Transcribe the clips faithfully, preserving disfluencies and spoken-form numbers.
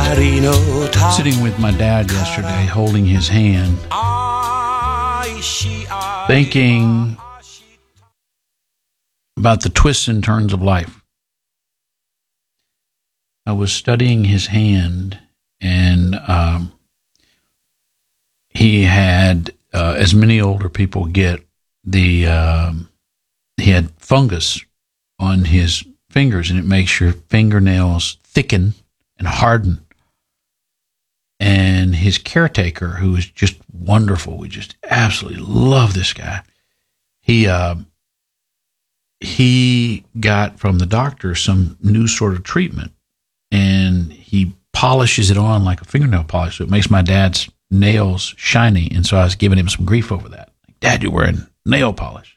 Sitting with my dad yesterday, holding his hand, thinking about the twists and turns of life. I was studying his hand, and um, he had, uh, as many older people get, the um, he had fungus on his fingers, and it makes your fingernails thicken and harden. And his caretaker, who is just wonderful, we just absolutely love this guy. He uh, he got from the doctor some new sort of treatment, and he polishes it on like a fingernail polish, so it makes my dad's nails shiny. And so I was giving him some grief over that. Like, Dad, you're wearing nail polish.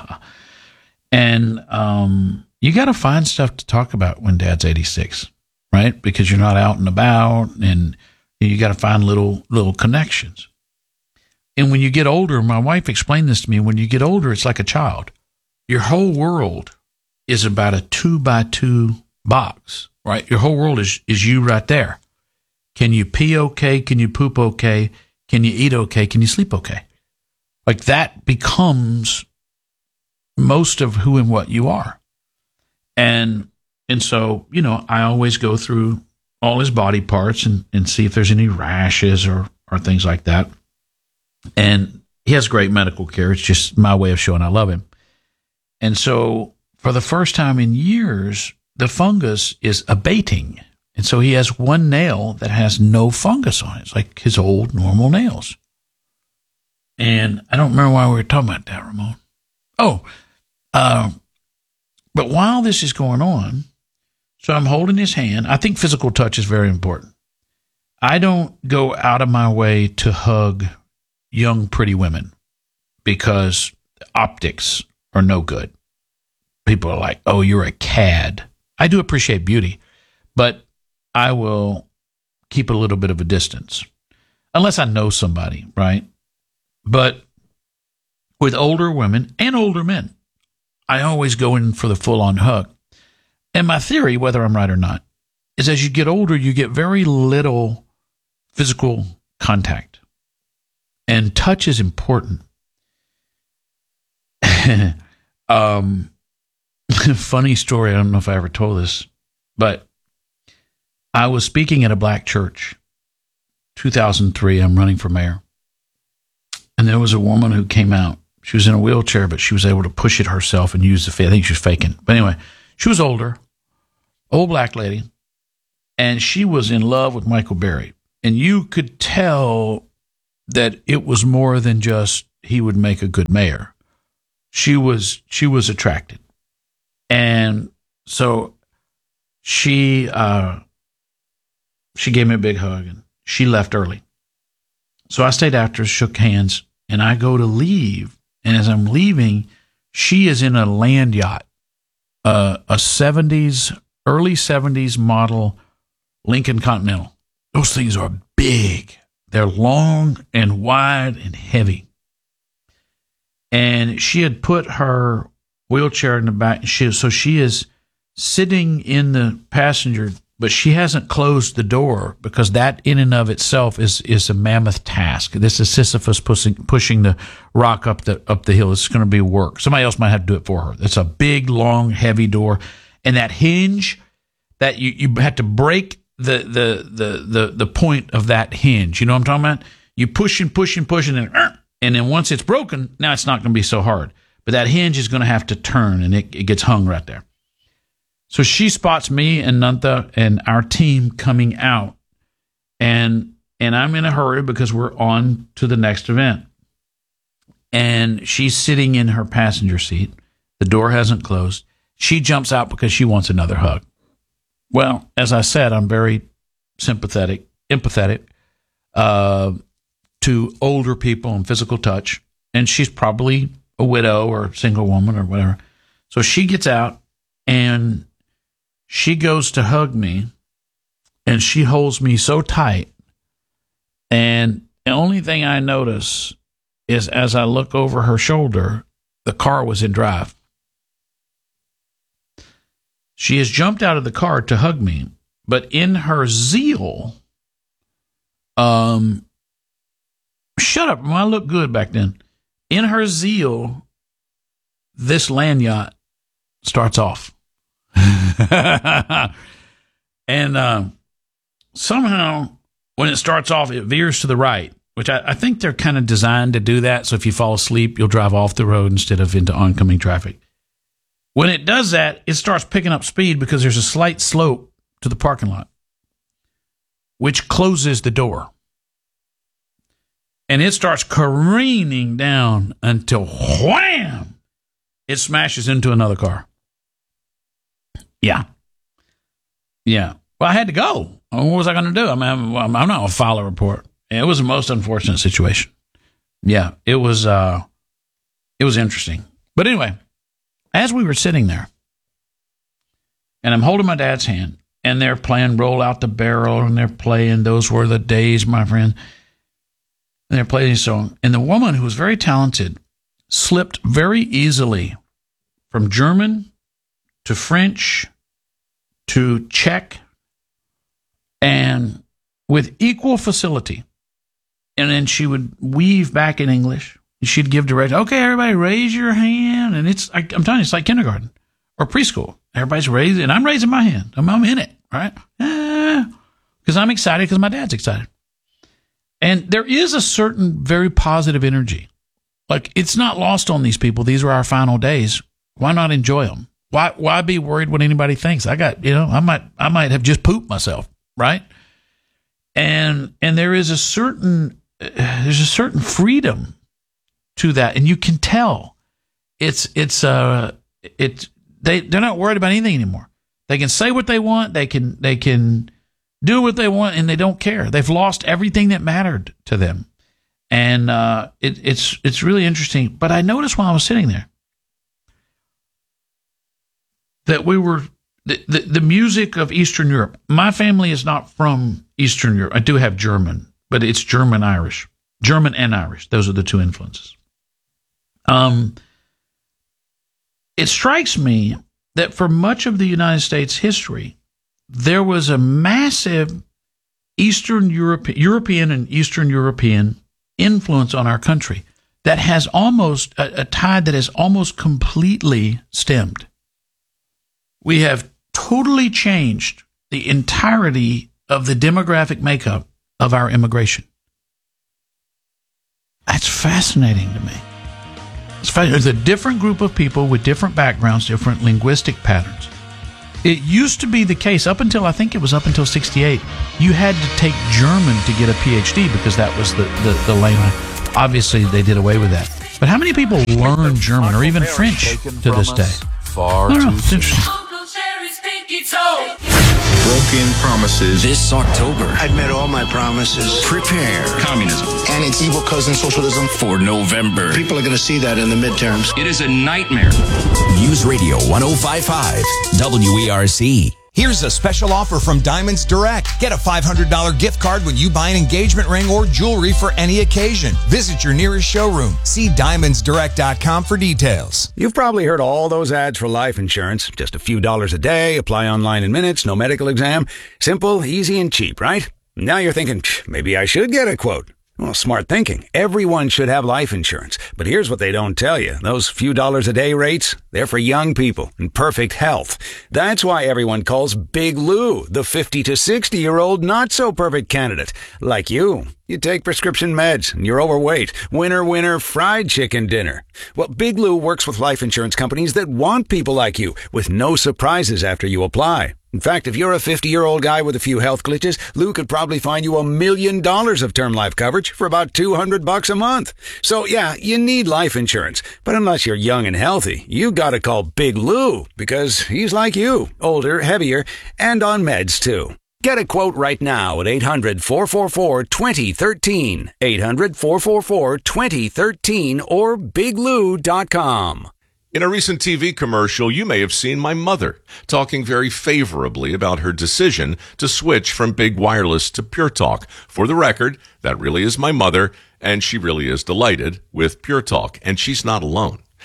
And um, you got to find stuff to talk about when Dad's eighty-six, right? Because you're not out and about, and you got to find little little connections. And when you get older, my wife explained this to me, when you get older, it's like a child. Your whole world is about a two by two box, right? Your whole world is, is you right there. Can you pee okay? Can you poop okay? Can you eat okay? Can you sleep okay? Like that becomes most of who and what you are. And and so, you know, I always go through all his body parts and, and see if there's any rashes or, or things like that. And he has great medical care. It's just my way of showing I love him. And so for the first time in years, the fungus is abating. And so he has one nail that has no fungus on it. It's like his old normal nails. And I don't remember why we were talking about that, Ramon. Oh, uh, but while this is going on, so I'm holding his hand. I think physical touch is very important. I don't go out of my way to hug young, pretty women because optics are no good. People are like, oh, you're a cad. I do appreciate beauty, but I will keep a little bit of a distance unless I know somebody, right? But with older women and older men, I always go in for the full-on hug. And my theory, whether I'm right or not, is as you get older, you get very little physical contact. And touch is important. um, funny story, I don't know if I ever told this, but I was speaking at a black church, two thousand three, I'm running for mayor. And there was a woman who came out. She was in a wheelchair, but she was able to push it herself and use the feet. I think she was faking. But anyway, she was older, old black lady, and she was in love with Michael Berry. And you could tell that it was more than just he would make a good mayor. She was she was attracted. And so she uh, she gave me a big hug, and she left early. So I stayed after, shook hands, and I go to leave. And as I'm leaving, she is in a land yacht, uh, a seventies, early seventies model Lincoln Continental. Those things are big. They're long and wide and heavy. And she had put her wheelchair in the back. She, so she is sitting in the passenger, but she hasn't closed the door because that in and of itself is, is a mammoth task. This is Sisyphus pushing, pushing the rock up the up the hill. It's going to be work. Somebody else might have to do it for her. It's a big, long, heavy door. And that hinge, that you, you have to break the, the, the, the, the point of that hinge. You know what I'm talking about? You push and push and push, and then, and then once it's broken, now it's not going to be so hard. But that hinge is going to have to turn, and it, it gets hung right there. So she spots me and Nantha and our team coming out, and and I'm in a hurry because we're on to the next event. And she's sitting in her passenger seat. The door hasn't closed. She jumps out because she wants another hug. Well, as I said, I'm very sympathetic, empathetic uh, to older people and physical touch, and she's probably a widow or a single woman or whatever. So she gets out, and she goes to hug me, and she holds me so tight. And the only thing I notice is as I look over her shoulder, the car was in drive. She has jumped out of the car to hug me, But in her zeal, um, shut up. I looked good back then. In her zeal, this land yacht starts off. and uh, somehow, when it starts off, it veers to the right, which I, I think they're kind of designed to do that. So if you fall asleep, you'll drive off the road instead of into oncoming traffic. When it does that, it starts picking up speed because there's a slight slope to the parking lot, which closes the door. And it starts careening down until wham, it smashes into another car. Yeah. Yeah. Well, I had to go. What was I going to do? I mean, I'm, I'm not going to file a report. It was the most unfortunate situation. Yeah, it was, uh, it was interesting. But anyway, as we were sitting there, and I'm holding my dad's hand, and they're playing Roll Out the Barrel, and they're playing Those Were the Days, my friend. And they're playing this song. And the woman, who was very talented, slipped very easily from German to French to Czech, and with equal facility. And then she would weave back in English. She'd give directions. Okay, everybody, raise your hand. And it's, I, I'm telling you, it's like kindergarten or preschool. Everybody's raising, and I'm raising my hand. I'm, I'm in it, right? Because I'm excited because my dad's excited. And there is a certain very positive energy. Like, it's not lost on these people. These are our final days. Why not enjoy them? Why why be worried what anybody thinks? I got, you know, I might I might have just pooped myself, right? And and there is a certain there's a certain freedom to that, and you can tell it's it's uh it's they they're not worried about anything anymore. They can say what they want. They can they can do what they want, and they don't care. They've lost everything that mattered to them, and uh, it, it's it's really interesting. But I noticed while I was sitting there that we were the, the the music of Eastern Europe. My family is not from Eastern Europe. I do have German, but it's German Irish, German and Irish. Those are the two influences. Um, it strikes me that for much of the United States history, there was a massive Eastern Europe, European and Eastern European influence on our country that has almost a, a tide that has almost completely stemmed. We have totally changed the entirety of the demographic makeup of our immigration. That's fascinating to me. It's fascinating. There's a different group of people with different backgrounds, different linguistic patterns. It used to be the case up until, I think it was up until sixty-eight, you had to take German to get a P H D because that was the, the, the lane. Obviously, they did away with that. But how many people learn German or even French to this day? Far I don't know. too It's interesting. Broken promises. This October, I've met all my promises. prepare Communism. And its evil cousin, socialism. for November. People are going to see that in the midterms. It is a nightmare. News Radio one oh five point five, W E R C. Here's a special offer from Diamonds Direct. Get a five hundred dollars gift card when you buy an engagement ring or jewelry for any occasion. Visit your nearest showroom. See diamonds direct dot com for details. You've probably heard all those ads for life insurance. Just a few dollars a day, apply online in minutes, no medical exam. Simple, easy, and cheap, right? Now you're thinking, maybe I should get a quote. Well, smart thinking. Everyone should have life insurance. But here's what they don't tell you. Those few dollars a day rates, they're for young people in perfect health. That's why everyone calls Big Lou the fifty to sixty-year-old not-so-perfect candidate. Like you. You take prescription meds and you're overweight. Winner, winner, fried chicken dinner. Well, Big Lou works with life insurance companies that want people like you with no surprises after you apply. In fact, if you're a fifty-year-old guy with a few health glitches, Lou could probably find you a million dollars of term life coverage for about two hundred bucks a month. So yeah, you need life insurance. But unless you're young and healthy, you gotta call Big Lou because he's like you, older, heavier, and on meds too. Get a quote right now at eight hundred, four four four, two oh one three, eight hundred, four four four, two oh one three, or big lou dot com. In a recent T V commercial, you may have seen my mother talking very favorably about her decision to switch from Big Wireless to Pure Talk. For the record, that really is my mother, and she really is delighted with Pure Talk, and she's not alone.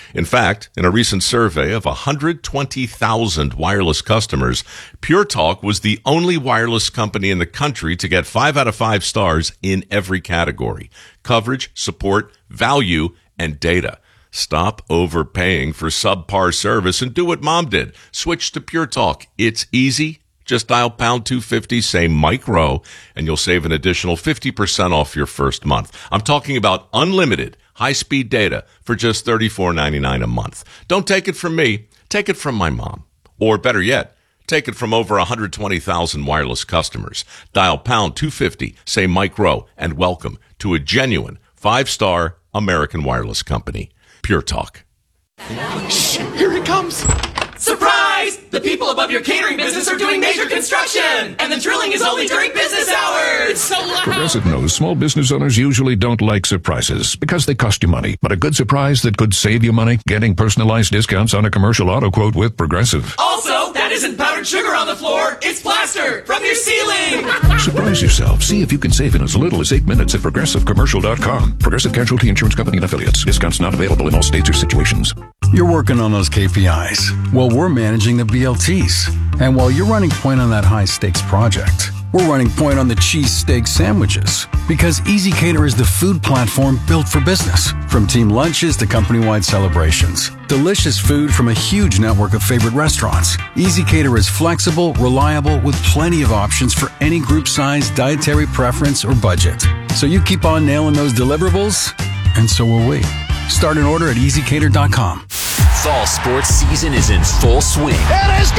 In fact, in a recent survey of one hundred twenty thousand wireless customers, Pure Talk was the only wireless company in the country to get five out of five stars in every category: coverage, support, value, and data. Stop overpaying for subpar service and do what Mom did. Switch to Pure Talk. It's easy. Just dial pound two fifty, say Mike Rowe, and you'll save an additional fifty percent off your first month. I'm talking about unlimited high-speed data for just thirty-four ninety-nine a month. Don't take it from me. Take it from my mom. Or better yet, take it from over one hundred twenty thousand wireless customers. Dial pound two fifty, say Mike Rowe, and welcome to a genuine five-star American wireless company. Pure Talk. Shh, here he comes. Surprise! The people above your catering business are doing major construction, and the drilling is only during business hours. It's so loud. Progressive knows small business owners usually don't like surprises because they cost you money. But a good surprise that could save you money? Getting personalized discounts on a commercial auto quote with Progressive. Also, that isn't powdered sugar on the floor. It's plaster from your ceiling. Surprise yourself. See if you can save in as little as eight minutes at progressive commercial dot com. Progressive Casualty Insurance Company and Affiliates. Discounts not available in all states or situations. You're working on those K P Is. Well, we're managing the B L Ts. And while you're running point on that high-stakes project, we're running point on the cheesesteak sandwiches. Because ezCater is the food platform built for business. From team lunches to company-wide celebrations. Delicious food from a huge network of favorite restaurants. ezCater is flexible, reliable, with plenty of options for any group size, dietary preference, or budget. So you keep on nailing those deliverables, and so will we. Start an order at easy cater dot com. Fall sports season is in full swing. It is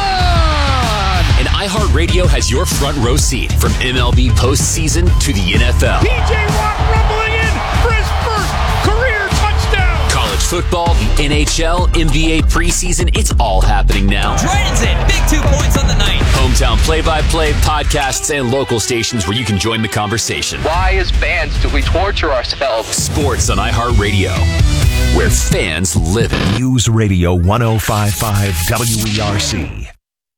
gone! And iHeartRadio has your front row seat from M L B postseason to the N F L. P J Watt rumbling in for his first career touchdown! College football, the N H L, N B A preseason, it's all happening now. Drayton's in. Big two points on the night. Hometown play-by-play, podcasts, and local stations where you can join the conversation. Why, as fans, do we torture ourselves? Sports on iHeartRadio, where fans live it. News Radio one oh five point five W E R C.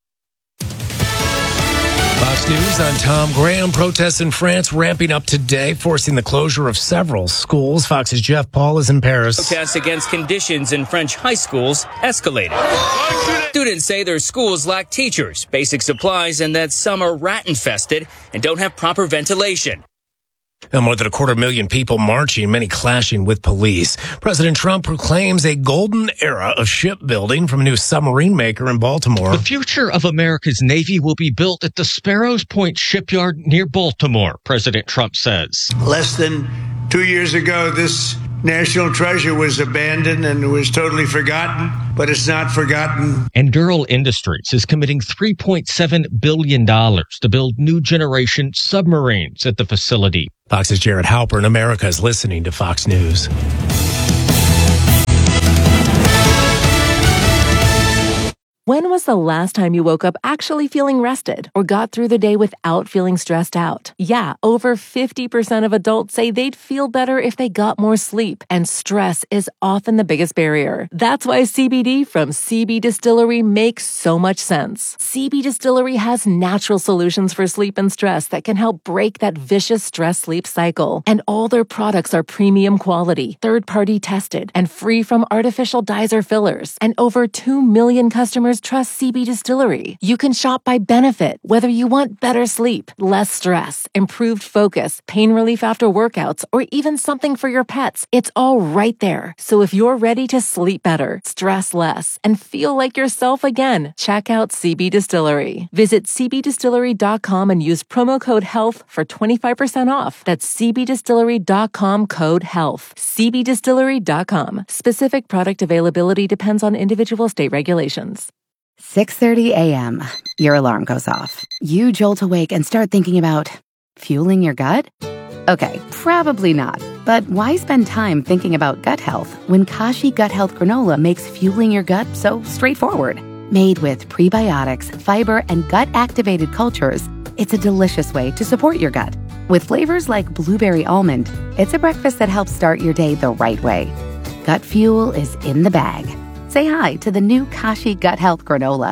Fox News, I'm Tom Graham. Protests in France ramping up today, forcing the closure of several schools. Fox's Jeff Paul is in Paris. Protests against conditions in French high schools escalated. Students say their schools lack teachers, basic supplies, and that some are rat-infested and don't have proper ventilation. And more than a quarter million people marching, many clashing with police. President Trump proclaims a golden era of shipbuilding from a new submarine maker in Baltimore. The future of America's Navy will be built at the Sparrows Point shipyard near Baltimore, President Trump says. Less than two years ago, this national treasure was abandoned and was totally forgotten, but it's not forgotten. And Durrell Industries is committing three point seven billion dollars to build new generation submarines at the facility. Fox's Jared Halpern. America is listening to Fox News. When was the last time you woke up actually feeling rested or got through the day without feeling stressed out? Yeah, over fifty percent of adults say they'd feel better if they got more sleep, and stress is often the biggest barrier. That's why C B D from C B Distillery makes so much sense. C B Distillery has natural solutions for sleep and stress that can help break that vicious stress-sleep cycle. And all their products are premium quality, third-party tested, and free from artificial dyes or fillers. And over two million customers trust C B Distillery. You can shop by benefit, whether you want better sleep, less stress, improved focus, pain relief after workouts, or even something for your pets. It's all right there. So if you're ready to sleep better, stress less, and feel like yourself again, check out C B Distillery. Visit c b distillery dot com and use promo code HEALTH for twenty-five percent off. That's c b distillery dot com code HEALTH. c b distillery dot com. Specific product availability depends on individual state regulations. six thirty a.m. Your alarm goes off. You jolt awake and start thinking about fueling your gut? Okay, probably not. But why spend time thinking about gut health when Kashi Gut Health Granola makes fueling your gut so straightforward? Made with prebiotics, fiber, and gut-activated cultures, it's a delicious way to support your gut. With flavors like blueberry almond, it's a breakfast that helps start your day the right way. Gut fuel is in the bag. Say hi to the new Kashi Gut Health Granola.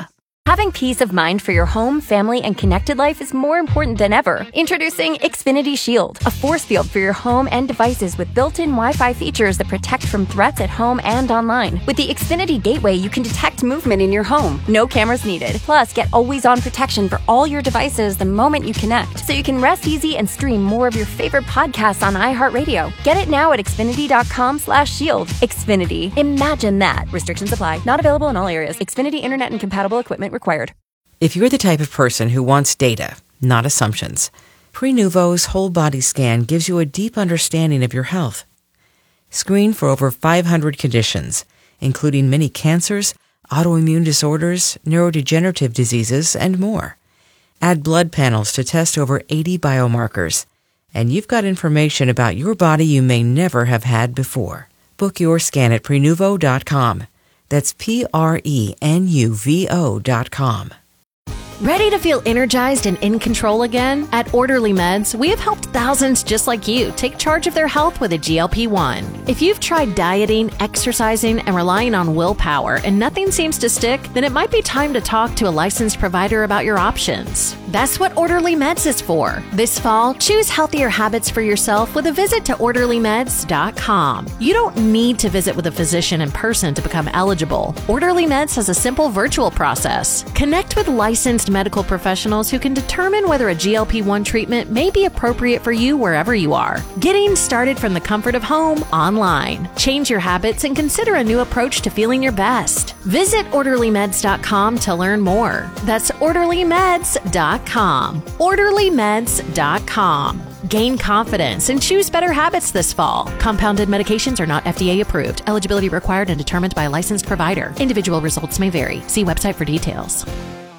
Having peace of mind for your home, family, and connected life is more important than ever. Introducing Xfinity Shield, a force field for your home and devices with built-in Wi-Fi features that protect from threats at home and online. With the Xfinity Gateway, you can detect movement in your home. No cameras needed. Plus, get always-on protection for all your devices the moment you connect, so you can rest easy and stream more of your favorite podcasts on iHeartRadio. Get it now at Xfinity.com slash shield. Xfinity. Imagine that. Restrictions apply. Not available in all areas. Xfinity Internet and compatible equipment required. If you're the type of person who wants data, not assumptions, Prenuvo's whole body scan gives you a deep understanding of your health. Screen for over five hundred conditions, including many cancers, autoimmune disorders, neurodegenerative diseases, and more. Add blood panels to test over eighty biomarkers, and you've got information about your body you may never have had before. Book your scan at Prenuvo dot com. That's P R E N U V O dot com. Ready to feel energized and in control again? At Orderly Meds, we have helped thousands just like you take charge of their health with a G L P one. If you've tried dieting, exercising, and relying on willpower and nothing seems to stick, then it might be time to talk to a licensed provider about your options. That's what Orderly Meds is for. This fall, choose healthier habits for yourself with a visit to Orderly Meds dot com. You don't need to visit with a physician in person to become eligible. Orderly Meds has a simple virtual process. Connect with licensed medical professionals who can determine whether a G L P one treatment may be appropriate for you wherever you are. Getting started from the comfort of home online. Change your habits and consider a new approach to feeling your best. Visit Orderly Meds dot com to learn more. That's Orderly Meds dot com. Orderly Meds dot com. Gain confidence and choose better habits this fall. Compounded medications are not F D A approved. Eligibility required and determined by a licensed provider. Individual results may vary. See website for details.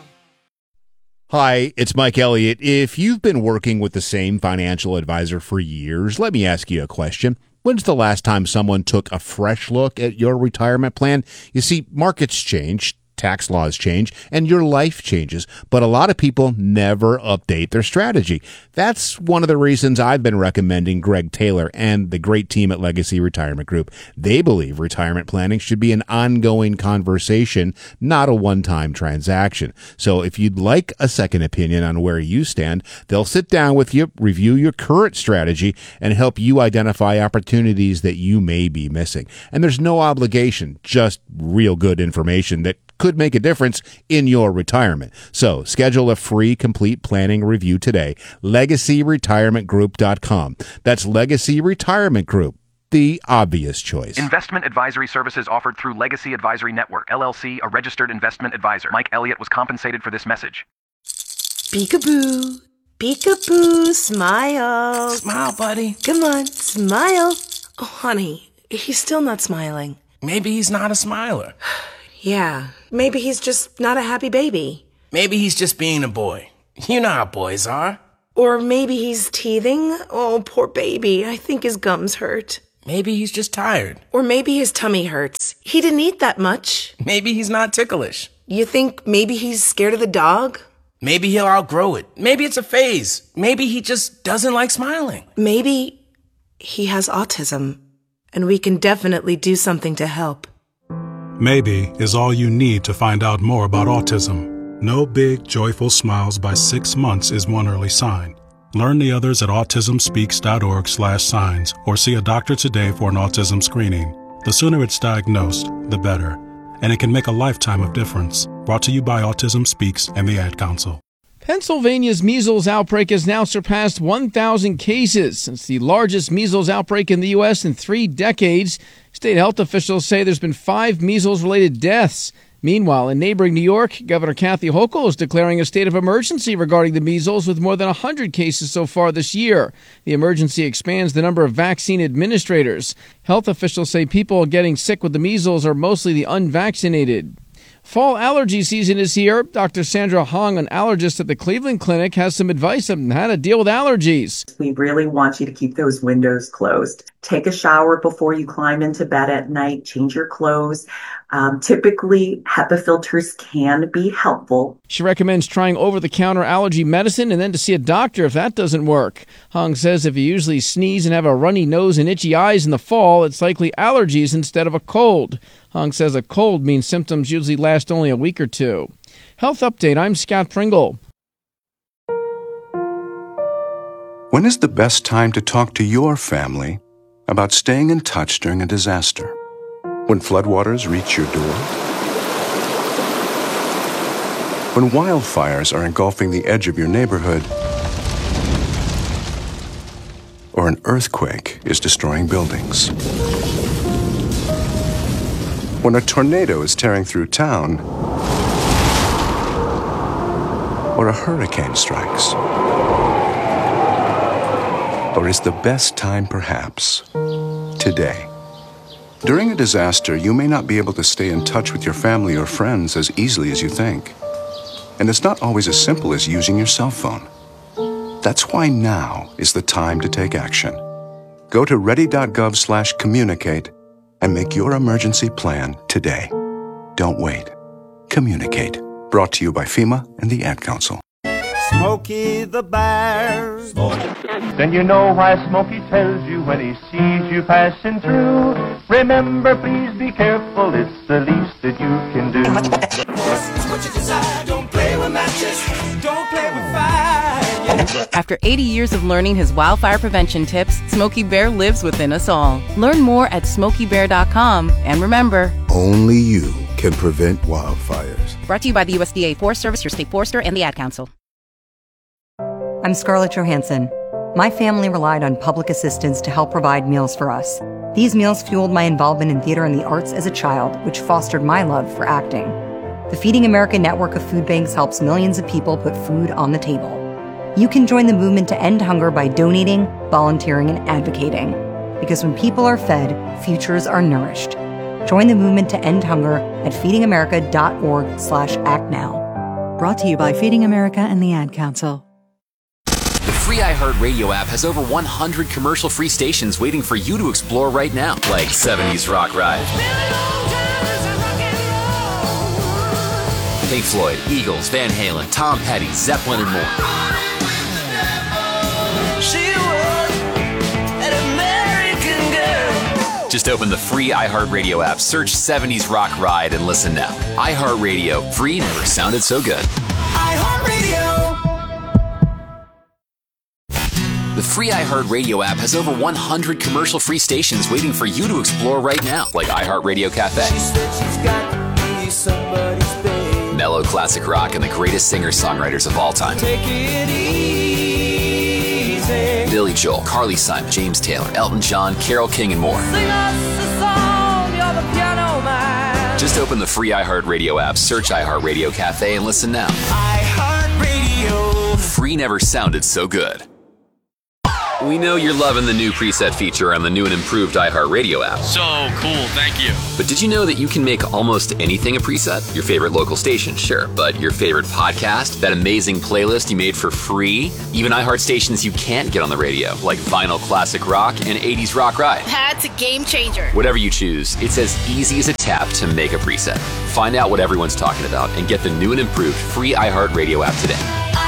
Hi, it's Mike Elliott. If you've been working with the same financial advisor for years, let me ask you a question. When's the last time someone took a fresh look at your retirement plan? You see, markets change, tax laws change, and your life changes, but a lot of people never update their strategy. That's one of the reasons I've been recommending Greg Taylor and the great team at Legacy Retirement Group. They believe retirement planning should be an ongoing conversation, not a one-time transaction. So if you'd like a second opinion on where you stand, they'll sit down with you, review your current strategy, and help you identify opportunities that you may be missing. And there's no obligation, just real good information that could make a difference in your retirement. So schedule a free complete planning review today. Legacy Retirement Group dot com. That's Legacy Retirement Group, the obvious choice. Investment advisory services offered through Legacy Advisory Network, L L C, a registered investment advisor. Mike Elliott was compensated for this message. Peekaboo. Peekaboo. Smile. Smile, buddy. Come on, smile. Oh, honey, he's still not smiling. Maybe he's not a smiler. Yeah, maybe he's just not a happy baby. Maybe he's just being a boy. You know how boys are. Or maybe he's teething. Oh, poor baby. I think his gums hurt. Maybe he's just tired. Or maybe his tummy hurts. He didn't eat that much. Maybe he's not ticklish. You think maybe he's scared of the dog? Maybe he'll outgrow it. Maybe it's a phase. Maybe he just doesn't like smiling. Maybe he has autism, and we can definitely do something to help. Maybe is all you need to find out more about autism. No big, joyful smiles by six months is one early sign. Learn the others at autism speaks dot org slash signs or see a doctor today for an autism screening. The sooner it's diagnosed, the better. And it can make a lifetime of difference. Brought to you by Autism Speaks and the Ad Council. Pennsylvania's measles outbreak has now surpassed one thousand cases since the largest measles outbreak in the U S in three decades. State health officials say there's been five measles-related deaths. Meanwhile, in neighboring New York, Governor Kathy Hochul is declaring a state of emergency regarding the measles with more than one hundred cases so far this year. The emergency expands the number of vaccine administrators. Health officials say people getting sick with the measles are mostly the unvaccinated. Fall allergy season is here. Doctor Sandra Hong, an allergist at the Cleveland Clinic, has some advice on how to deal with allergies. We really want you to keep those windows closed. Take a shower before you climb into bed at night. Change your clothes. Um, typically, HEPA filters can be helpful. She recommends trying over-the-counter allergy medicine and then to see a doctor if that doesn't work. Hong says if you usually sneeze and have a runny nose and itchy eyes in the fall, it's likely allergies instead of a cold. Hong says a cold means symptoms usually last only a week or two. Health Update, I'm Scott Pringle. When is the best time to talk to your family about staying in touch during a disaster? When floodwaters reach your door? When wildfires are engulfing the edge of your neighborhood? Or an earthquake is destroying buildings? When a tornado is tearing through town? Or a hurricane strikes? Or is the best time perhaps today? During a disaster, you may not be able to stay in touch with your family or friends as easily as you think. And it's not always as simple as using your cell phone. That's why now is the time to take action. Go to ready.gov slash communicate and make your emergency plan today. Don't wait. Communicate. Brought to you by FEMA and the Ad Council. Smokey the Bear. Then you know why Smokey tells you when he sees you passing through. Remember, please be careful, it's the least that you can do. It's what you desire, don't play with matches, don't play with fire. After eighty years of learning his wildfire prevention tips, Smokey Bear lives within us all. Learn more at smokey bear dot com. And remember, only you can prevent wildfires. Brought to you by the U S D A Forest Service, your state forester, and the Ad Council. I'm Scarlett Johansson. My family relied on public assistance to help provide meals for us. These meals fueled my involvement in theater and the arts as a child, which fostered my love for acting. The Feeding America network of food banks helps millions of people put food on the table. You can join the movement to end hunger by donating, volunteering, and advocating. Because when people are fed, futures are nourished. Join the movement to end hunger at feeding america dot org slash act now. Brought to you by Feeding America and the Ad Council. The free iHeartRadio app has over one hundred commercial-free stations waiting for you to explore right now, like seventies Rock Ride, Pink Floyd, Eagles, Van Halen, Tom Petty, Zeppelin, and more. She was an American girl. Just open the free iHeartRadio app, search seventies Rock Ride, and listen now. iHeartRadio, free never sounded so good. iHeartRadio. The free iHeartRadio app has over one hundred commercial-free stations waiting for you to explore right now, like iHeartRadio Cafe, mellow classic rock, and the greatest singer-songwriters of all time. Take it easy. Billy Joel, Carly Simon, James Taylor, Elton John, Carole King, and more. Sing us a song, you're the piano man. Just open the free iHeartRadio app, search iHeartRadio Cafe, and listen now. iHeartRadio. Free never sounded so good. We know you're loving the new preset feature on the new and improved iHeartRadio app. So cool, thank you. But did you know that you can make almost anything a preset? Your favorite local station, sure, but your favorite podcast, that amazing playlist you made for free, even iHeart stations you can't get on the radio, like Vinyl Classic Rock and eighties Rock Ride. That's a game changer. Whatever you choose, it's as easy as a tap to make a preset. Find out what everyone's talking about and get the new and improved free iHeartRadio app today.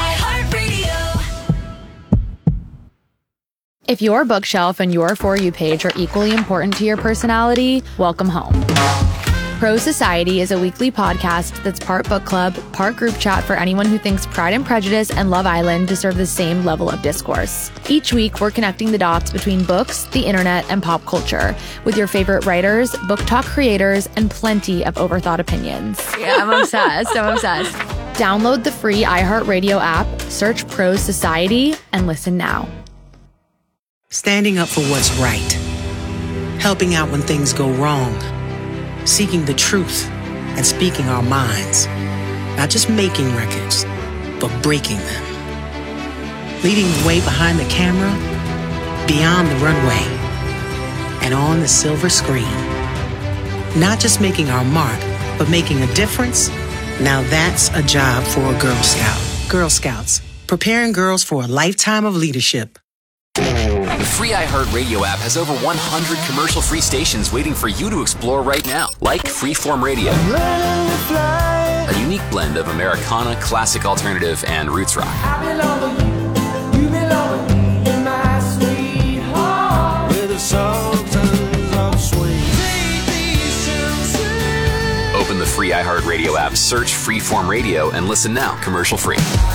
If your bookshelf and your For You page are equally important to your personality, welcome home. Pro Society is a weekly podcast that's part book club, part group chat for anyone who thinks Pride and Prejudice and Love Island deserve the same level of discourse. Each week, we're connecting the dots between books, the internet, and pop culture with your favorite writers, book talk creators, and plenty of overthought opinions. Yeah, I'm obsessed. I'm obsessed. Download the free iHeartRadio app, search Pro Society, and listen now. Standing up for what's right. Helping out when things go wrong. Seeking the truth and speaking our minds. Not just making records, but breaking them. Leading the way behind the camera, beyond the runway, and on the silver screen. Not just making our mark, but making a difference. Now that's a job for a Girl Scout. Girl Scouts, preparing girls for a lifetime of leadership. The free iHeartRadio app has over one hundred commercial-free stations waiting for you to explore right now, like Freeform Radio, a unique blend of Americana, classic alternative, and roots rock. Open the free iHeartRadio iHeartRadio app, search Freeform Radio and listen now, commercial free.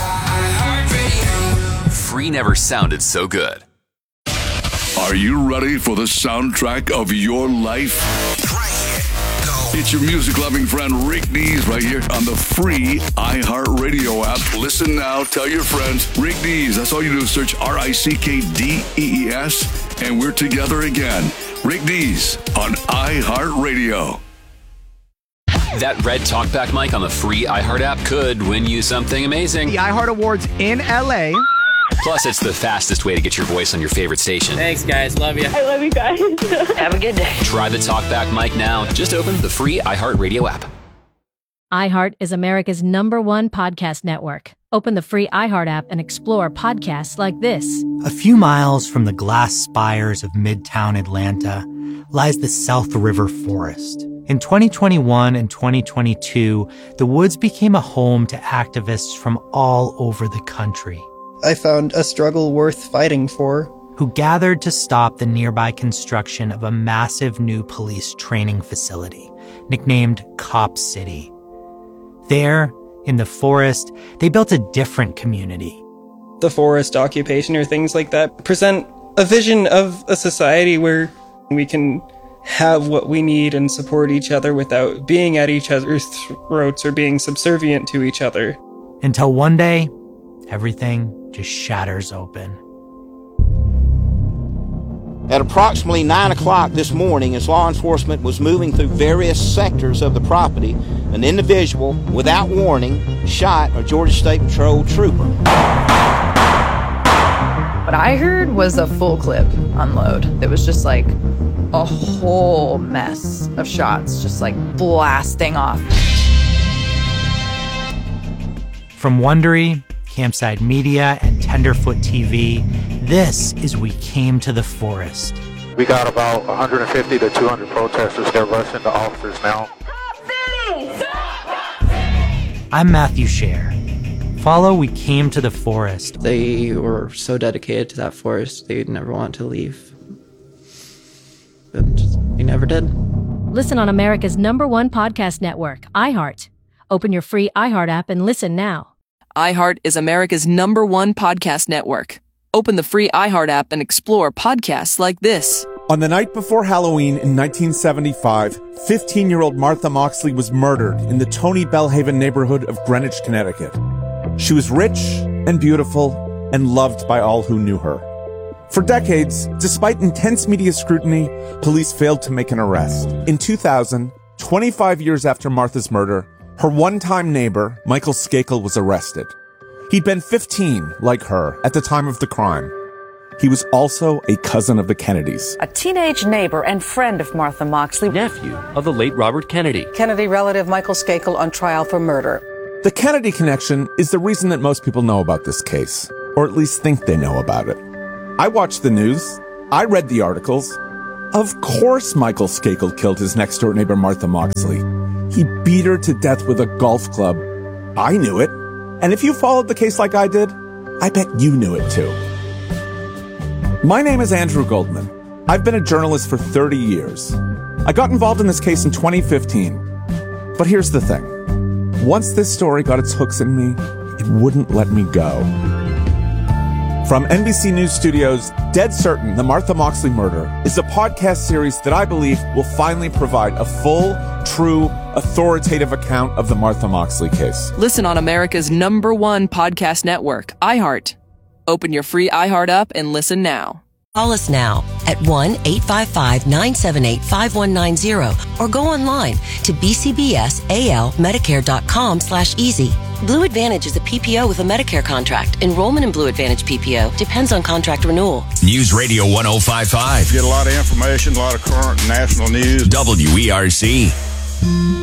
Free never sounded so good. Are you ready for the soundtrack of your life? It's your music-loving friend Rick Dees right here on the free iHeartRadio app. Listen now, tell your friends. Rick Dees, that's all you do. Search R I C K D E E S, and we're together again. Rick Dees on iHeartRadio. That red talkback mic on the free iHeart app could win you something amazing. The iHeart Awards in L A. Plus, it's the fastest way to get your voice on your favorite station. Thanks, guys. Love you. I love you guys. Have a good day. Try the talkback mic now. Just open the free iHeartRadio app. iHeart is America's number one podcast network. Open the free iHeart app and explore podcasts like this. A few miles from the glass spires of Midtown Atlanta lies the South River Forest. In twenty twenty-one and twenty twenty-two, the woods became a home to activists from all over the country. I found a struggle worth fighting for. Who gathered to stop the nearby construction of a massive new police training facility, nicknamed Cop City. There, in the forest, they built a different community. The forest occupation or things like that present a vision of a society where we can have what we need and support each other without being at each other's throats or being subservient to each other. Until one day, everything just shatters open. At approximately nine o'clock this morning, as law enforcement was moving through various sectors of the property, an individual, without warning, shot a Georgia State Patrol trooper. What I heard was a full clip unload. It was just like a whole mess of shots, just like blasting off. From Wondery, Campside Media, and Tenderfoot T V, this is We Came to the Forest. We got about one hundred fifty to two hundred protesters that rush into officers now. I'm Matthew Scher. Follow We Came to the Forest. They were so dedicated to that forest, they'd never want to leave. But they never did. Listen on America's number one podcast network, iHeart. Open your free iHeart app and listen now. iHeart is America's number one podcast network. Open the free iHeart app and explore podcasts like this. On the night before Halloween in nineteen seventy-five, fifteen-year-old Martha Moxley was murdered in the Tony Bellhaven neighborhood of Greenwich, Connecticut. She was rich and beautiful and loved by all who knew her. For decades, despite intense media scrutiny, police failed to make an arrest. In two thousand, twenty-five years after Martha's murder, her one-time neighbor, Michael Skakel, was arrested. He'd been fifteen, like her, at the time of the crime. He was also a cousin of the Kennedys. A teenage neighbor and friend of Martha Moxley. Nephew of the late Robert Kennedy. Kennedy relative Michael Skakel on trial for murder. The Kennedy connection is the reason that most people know about this case, or at least think they know about it. I watched the news. I read the articles. Of course Michael Skakel killed his next-door neighbor Martha Moxley. He beat her to death with a golf club. I knew it. And if you followed the case like I did, I bet you knew it too. My name is Andrew Goldman. I've been a journalist for thirty years. I got involved in this case in twenty fifteen. But here's the thing. Once this story got its hooks in me, it wouldn't let me go. From N B C News Studios, Dead Certain, The Martha Moxley Murder is a podcast series that I believe will finally provide a full, true, authoritative account of the Martha Moxley case. Listen on America's number one podcast network, iHeart. Open your free iHeart app and listen now. Call us now at one eight five five, nine seven eight, five one nine zero or go online to b c b s a l medicare dot com slash easy. Blue Advantage is a P P O with a Medicare contract. Enrollment in Blue Advantage P P O depends on contract renewal. News Radio one oh five point five. Get a lot of information, a lot of current national news. W E R C.